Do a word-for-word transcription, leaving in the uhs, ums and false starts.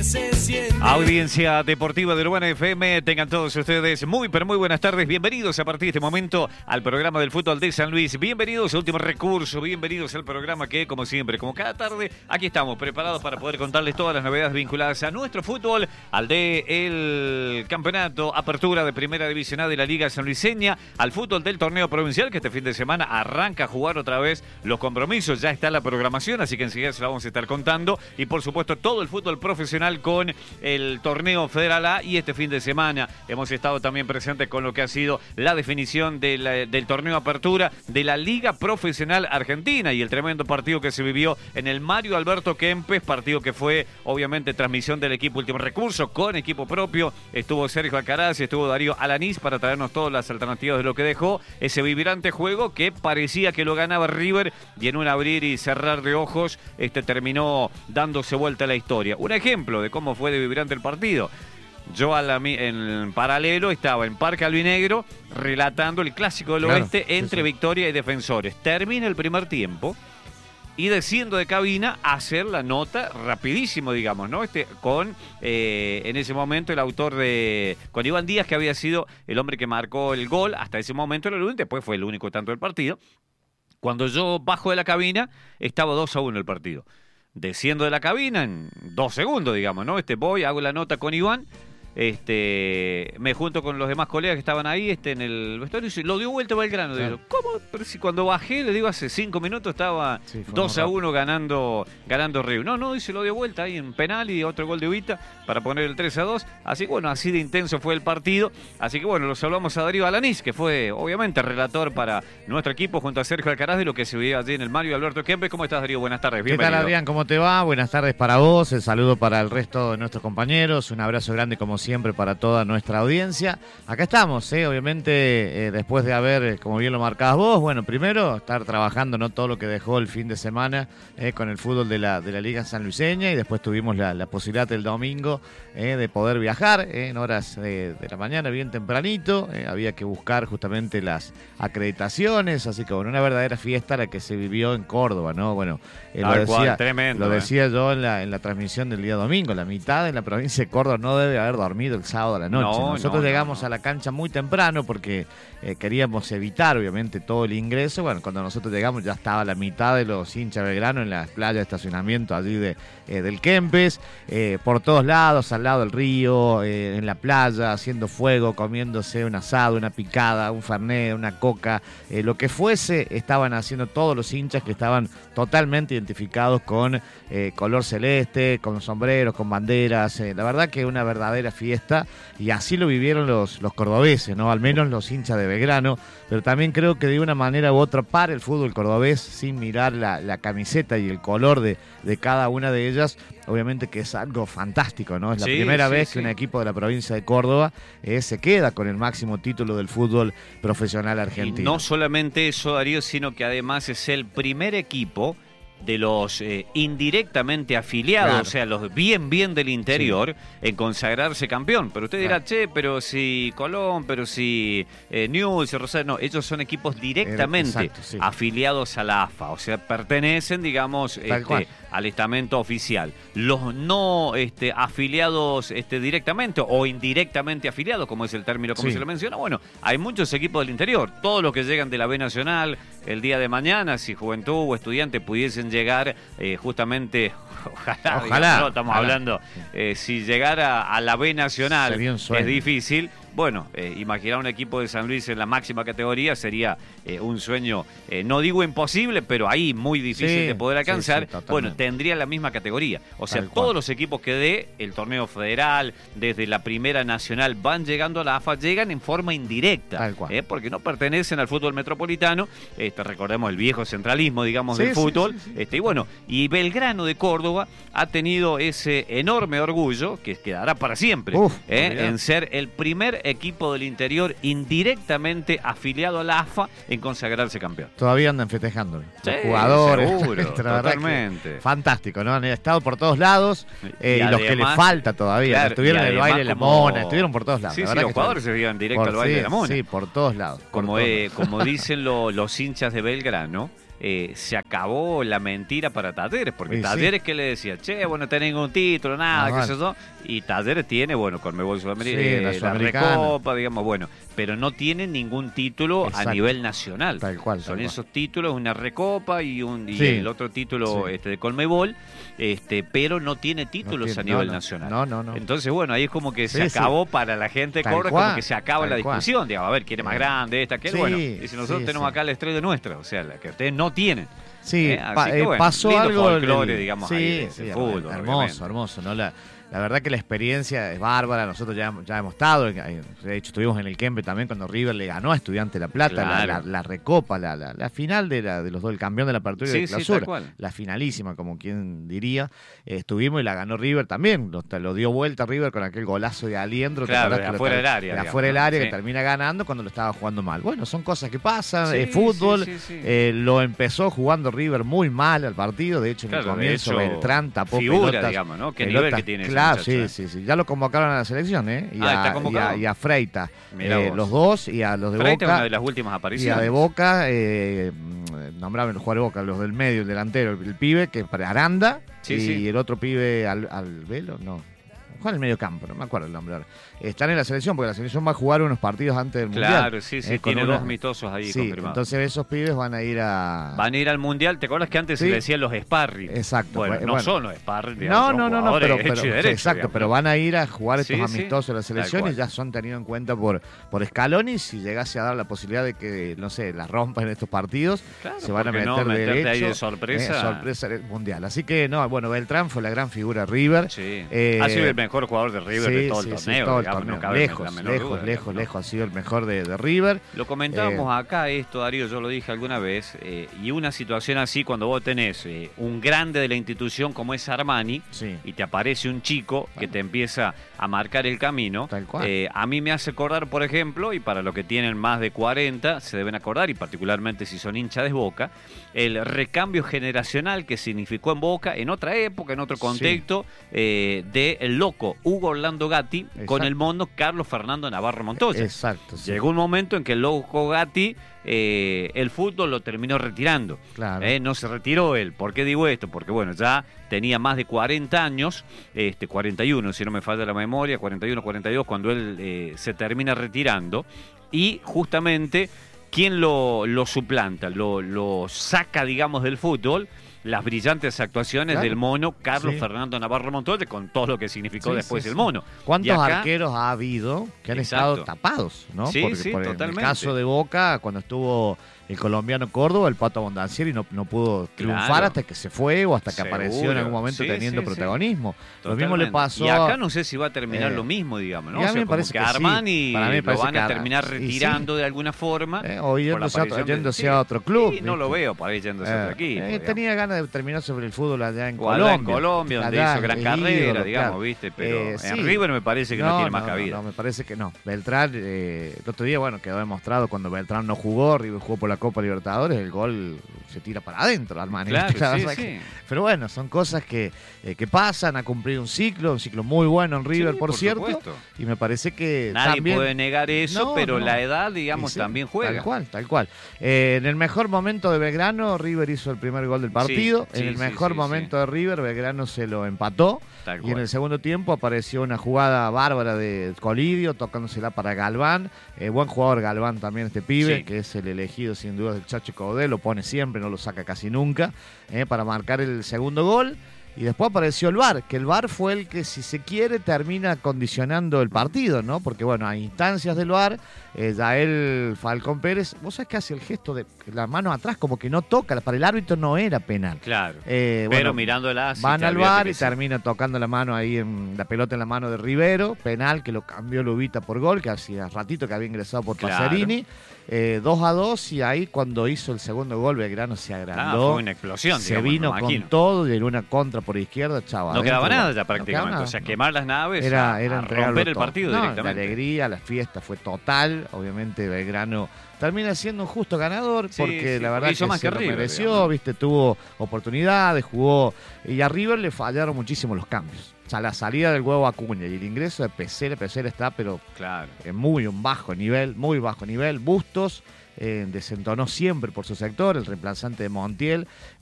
se siente. Audiencia deportiva de Urbana F M, tengan todos ustedes muy pero muy buenas tardes, bienvenidos a partir de este momento al programa del fútbol de San Luis, bienvenidos a Último Recurso, bienvenidos al programa que como siempre, como cada tarde, aquí estamos preparados para poder contarles todas las novedades vinculadas a nuestro fútbol, al de el campeonato Apertura de Primera División A de la Liga Sanluiseña, al fútbol del torneo provincial que este fin de semana arranca a jugar otra vez los compromisos, ya está la programación, así que enseguida se la vamos a estar contando, y por supuesto todo el fútbol profesional con el torneo Federal A, y este fin de semana hemos estado también presentes con lo que ha sido la definición de la, del torneo Apertura de la Liga Profesional Argentina y el tremendo partido que se vivió en el Mario Alberto Kempes, partido que fue obviamente transmisión del equipo Último Recurso con equipo propio, estuvo Sergio Alcaraz y estuvo Darío Alanís para traernos todas las alternativas de lo que dejó ese vibrante juego que parecía que lo ganaba River y en un abrir y cerrar de ojos este terminó dándose vuelta a la historia. Un ejemplo de cómo fue de vibrante el partido. Yo a la, en paralelo estaba en Parque Albinegro relatando el clásico del claro, oeste entre sí, sí. Victoria y Defensores. Termina el primer tiempo y desciendo de cabina a hacer la nota rapidísimo, digamos, ¿no? Este, con, eh, en ese momento, el autor de... Con Iván Díaz, que había sido el hombre que marcó el gol. Hasta ese momento era el único, después fue el único tanto del partido. Cuando yo bajo de la cabina, estaba dos a uno el partido. Desciendo de la cabina en dos segundos, digamos, ¿no? Este, voy, hago la nota con Iván, este, me junto con los demás colegas que estaban ahí este, en el vestuario y lo dio vuelta Belgrano. Claro. Digo, ¿cómo? Pero si cuando bajé, le digo, hace cinco minutos estaba sí, dos a uno ganando, ganando Río. No, no, dice, lo dio vuelta ahí en penal y otro gol de Ubita para poner el tres a dos. Así que bueno, así de intenso fue el partido. Así que bueno, los saludamos a Darío Alanís, que fue obviamente relator para nuestro equipo junto a Sergio Alcaraz de lo que se vio allí en el Mario Alberto Kempes. ¿Cómo estás, Darío? Buenas tardes, bienvenido. ¿Qué tal, Adrián? ¿Cómo te va? Buenas tardes para vos, el saludo para el resto de nuestros compañeros, un abrazo grande como siempre para toda nuestra audiencia. Acá estamos, ¿eh? obviamente eh, después de haber, como bien lo marcabas vos, bueno, primero estar trabajando no todo lo que dejó el fin de semana eh, con el fútbol de la, de la Liga Sanluiseña, y después tuvimos la, la posibilidad el domingo eh, de poder viajar eh, en horas de, de la mañana bien tempranito, eh, había que buscar justamente las acreditaciones, así que bueno, una verdadera fiesta la que se vivió en Córdoba, ¿no? Bueno, eh, lo, decía, cual, tremendo, lo decía eh. yo en la, en la transmisión del día domingo, la mitad de la provincia de Córdoba no debe haber dormido el sábado a la noche. No, Nosotros no, llegamos no, no. a la cancha muy temprano porque eh, queríamos evitar obviamente todo el ingreso. Bueno, cuando nosotros llegamos ya estaba la mitad de los hinchas Belgrano en la playa de estacionamiento allí de, eh, del Kempes, eh, por todos lados, al lado del río, eh, en la playa, haciendo fuego, comiéndose un asado, una picada, un fernet, una coca, eh, lo que fuese, estaban haciendo todos los hinchas que estaban totalmente identificados con eh, color celeste, con sombreros, con banderas, eh, la verdad que una verdadera fiesta. Y así lo vivieron los, los cordobeses, ¿no? Al menos los hinchas de Belgrano, pero también creo que de una manera u otra para el fútbol cordobés, sin mirar la, la camiseta y el color de, de cada una de ellas, obviamente que es algo fantástico, ¿no? Es la sí, primera sí, vez sí. que un equipo de la provincia de Córdoba eh, se queda con el máximo título del fútbol profesional argentino. Y no solamente eso, Darío, sino que además es el primer equipo de los eh, indirectamente afiliados, claro. o sea, los bien, bien del interior, sí. en consagrarse campeón. Pero usted dirá, claro. che, pero si Colón, pero si eh, Newell's, Rosario, no, ellos son equipos directamente Exacto, sí. afiliados a la A F A, o sea, pertenecen, digamos, este, al estamento oficial. Los no este, afiliados este, directamente o indirectamente afiliados, como es el término como sí. se lo menciona, bueno, hay muchos equipos del interior, todos los que llegan de la B Nacional, el día de mañana, si Juventud o Estudiantes pudiesen llegar eh, justamente, ojalá, ojalá digamos, no estamos ojalá. hablando, eh, si llegara a la B Nacional es difícil. Bueno, eh, imaginar un equipo de San Luis en la máxima categoría sería eh, un sueño, eh, no digo imposible, pero ahí muy difícil sí, de poder alcanzar. Sí, sí, bueno, tendría la misma categoría. O sea, Tal todos cual. los equipos que dé el torneo federal, desde la primera nacional, van llegando a la A F A, llegan en forma indirecta, eh, porque no pertenecen al fútbol metropolitano. Este, recordemos el viejo centralismo, digamos, sí, del fútbol. Sí, sí, sí. Este, y bueno, y Belgrano de Córdoba ha tenido ese enorme orgullo, que quedará para siempre, Uf, eh, en ser el primer equipo del interior indirectamente afiliado a la A F A en consagrarse campeón. Todavía andan festejando sí, los jugadores. Seguro, totalmente. Fantástico, ¿no? Han estado por todos lados eh, y, y además, los que les falta todavía. Claro, estuvieron en el baile de la mona, estuvieron por todos lados. Sí, sí, los jugadores se veían directo por, al baile sí, de la mona. Sí, por todos lados. Por como, todos eh, lados. como dicen lo, los hinchas de Belgrano, eh, se acabó la mentira para Talleres, porque Sí, Talleres sí. que le decía, che, bueno, no tenés ningún título, nada, Ah, qué sé yo, y Talleres tiene, bueno, Conmebol Sudamericana, Sí, eh, la la Sudamericana. Recopa, digamos, bueno, pero no tiene ningún título Exacto. a nivel nacional. Tal cual, Son tal esos títulos, una Recopa y un y Sí. el otro título Sí. este, de Conmebol, este, pero no tiene títulos tiene, a nivel no, no, nacional. no, no, no. Entonces, bueno, ahí es como que Sí, se sí. acabó para la gente de Tal Córdoba, cual, como que se acaba tal la cual. discusión, digamos, a ver, quién es más Eh, grande, esta, aquel, sí, bueno, y si nosotros sí, tenemos sí. acá la estrella nuestra, o sea, la que ustedes no tienen. Sí, Eh, así pa- que, eh, bueno, pasó lindo algo. en folclore, el- digamos, sí, ahí de- sí, del her- fútbol, hermoso, obviamente. hermoso, ¿no? La, la verdad que la experiencia es bárbara. Nosotros ya, ya hemos estado, en- de hecho, estuvimos en el Kempe también cuando River le ganó a Estudiantes de La Plata, la, Claro. la- la recopa, la, la- la final de, la, de los dos, el campeón de la apertura y Sí, de sí, clausura. tal cual. La finalísima, como quien diría. Eh, estuvimos y la ganó River también. Lo, lo dio vuelta River con aquel golazo de Aliendro. ¿te Claro, acordás de que lo afuera ter- del área, De digamos, afuera del ¿no? área, Sí. que termina ganando cuando lo estaba jugando mal. Bueno, son cosas que pasan. Sí, eh, fútbol. sí, sí, sí. eh, lo empezó jugando River muy mal al partido. De hecho, en Claro, el de comienzo hecho, Beltrán tapó figura, pelotas, digamos, ¿no? Qué pelotas nivel que tiene ese claro, muchacho, sí, ¿eh? sí, sí. Ya lo convocaron a la selección, ¿eh? Y, Ah, a, ¿está y, convocado? a, y a Freita. Mirá Eh, vos. los dos y a los de Freita es Boca. una de las últimas Y a apariciones. de Boca, eh, nombraban el jugador de Boca, los del medio, el delantero, el, el pibe, que para Aranda, Sí, y sí. el otro pibe al, al Velo, no. Juega en el medio campo, no me acuerdo el nombre ahora. Están en la selección, porque la selección va a jugar unos partidos antes del Mundial. Claro, sí, sí, eh, con tiene una- dos amistosos ahí Sí, confirmados. entonces esos pibes van a ir a... Van a ir al Mundial, ¿te acuerdas que antes Sí. se le decían los sparring? Exacto. Bueno, bueno, no bueno. son los sparring, digamos, No, son no, no, no, jugadores pero, de pero- hecho y derecho, exacto, digamos, pero ¿no? van a ir a jugar estos Sí, sí, amistosos de la tal selección y cual. ya son tenidos en cuenta por, por Scaloni. Si llegase a dar la posibilidad de que, no sé, la rompan en estos partidos, Claro, se van a ¿por qué meter no? Meterte derecho. ahí de sorpresa. eh, sorpresa en el mundial. Así que, no, bueno, Beltrán fue la gran figura de River. Sí. Eh, ha sido el mejor jugador de River Sí, de todo sí, el sí, torneo, todo el digamos, torneo. no cabe lejos, la menor lejos, duda, lejos, digamos, ¿no? lejos ha sido el mejor de, de River. Lo comentábamos Eh, acá esto, Darío, yo lo dije alguna vez, eh, y una situación así cuando vos tenés eh, un grande de la institución como es Armani, Sí. y te aparece un chico que te empieza a marcar el camino, Tal cual. eh, a mí me hace acordar, por ejemplo, y para los que tienen más de cuarenta, se deben acordar, y particularmente si son hinchas de Boca, el recambio generacional que significó en Boca en otra época, en otro Sí. contexto, eh, de el loco Hugo Orlando Gatti con Exacto. el mono Carlos Fernando Navarro Montoya. Exacto. sí. Llegó un momento en que el loco Gatti eh, el fútbol lo terminó retirando. Claro. Eh, no se retiró él. ¿Por qué digo esto? Porque bueno, ya tenía más de cuarenta años, este, cuarenta y uno si no me falla la memoria, cuarenta y uno, cuarenta y dos, cuando él eh, se termina retirando. Y justamente, ¿quién lo, lo suplanta? Lo, lo saca, digamos, del fútbol. Las brillantes actuaciones Claro. del mono Carlos Sí. Fernando Navarro Montoya, con todo lo que significó Sí, después sí, el sí. mono. ¿Cuántos Y acá- arqueros ha habido que han Exacto. estado tapados? ¿no? Sí, Porque sí, por el- En totalmente. el caso de Boca, cuando estuvo el colombiano Córdoba, el Pato Bondancieri no, no pudo triunfar Claro. hasta que se fue o hasta que Seguro. apareció en algún momento Sí, teniendo sí, sí. protagonismo. Lo mismo le Totalmente. pasó Y acá a- no sé si va a terminar eh, lo mismo, digamos, ¿no? y a O mí sea, me como parece que que sí. Armani Para mí me lo parece van que a Ar- terminar y sí. retirando de alguna forma. Eh, o por la yéndose a otro, aparición de- yéndose sí. a otro club. Sí, no lo ¿viste? veo por ahí yéndose a otro Eh, equipo. eh, digamos. tenía ganas de terminar sobre el fútbol allá en O allá Colombia. en Colombia, donde Allá, hizo gran el carrera, ídolo, digamos, claro. ¿viste? Pero Eh, en sí. River me parece que no, tiene más no, cabida. No, me parece que no. Beltrán, eh, el otro día, bueno, quedó demostrado cuando Beltrán no jugó, River jugó por la Copa Libertadores, el gol se tira para adentro, Armani. Claro, La sí, verdad sí. que- Pero bueno, son cosas que, eh, que pasan, ha cumplido un ciclo, un ciclo muy bueno en River, Sí, por, cierto. supuesto. Y me parece que Nadie también... puede negar eso, No, pero no. la edad, digamos, Y sí, también juega. Tal cual, tal cual. Eh, en el mejor momento de Belgrano, River hizo el primer gol del partido. Sí, en el sí, mejor sí, momento de River, Belgrano se lo empató. Tal Y cual. en el segundo tiempo apareció una jugada bárbara de Colidio, tocándosela para Galván. Eh, buen jugador Galván también, este pibe, Sí. que es el elegido sin duda del Chacho Caudé. Lo pone siempre, no lo saca casi nunca, eh, para marcar el segundo gol. Y después apareció el V A R, que el V A R fue el que, si se quiere, termina condicionando el partido, ¿no? Porque, bueno, a instancias del V A R, eh, Yael Falcón Pérez, vos sabés que hace el gesto de la mano atrás, como que no toca, para el árbitro no era penal. Claro. Eh, pero bueno, mirándola, sí, van te al V olvídate A R que y sí. termina tocando la mano ahí, en la pelota en la mano de Rivero, penal que lo cambió Lubita por gol, que hacía ratito que había ingresado por Claro. Pacerini. Eh, dos a dos, y ahí cuando hizo el segundo gol, Belgrano se Ah, agrandó. fue una explosión, se digamos, vino me con imagino. todo y en una contra por izquierda, chava. No quedaba adentro, nada no ya prácticamente. quedaba o sea, nada. quemar las naves, Era, a, era a entregarlo romper el todo. partido No, directamente. La alegría, la fiesta fue total. Obviamente Belgrano termina siendo un justo ganador, Sí, porque sí, la verdad hizo que más se que lo River, mereció, digamos. viste, tuvo oportunidades, jugó. Y a River le fallaron muchísimo los cambios. O sea, la salida del huevo Acuña y el ingreso de Pesela, Pesela está, pero Claro. en muy un bajo nivel, muy bajo nivel. Bustos, eh, desentonó siempre por su sector, el reemplazante de Montiel,